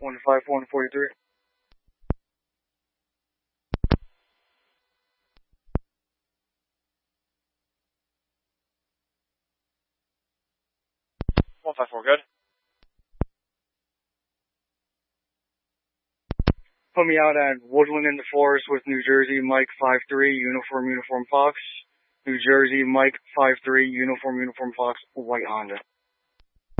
15143. One five four, good. Put me out at Woodland in the Forest with New Jersey, Mike 53, Uniform Fox. New Jersey, Mike 53, Uniform Fox, White Honda.